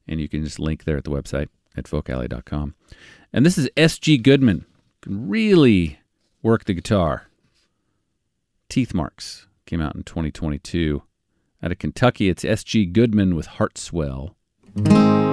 and you can just link there at the website at folkalley.com. And this is S.G. Goodman. Can really work the guitar. Teeth Marks came out in 2022. Out of Kentucky, it's S.G. Goodman with Heartswell.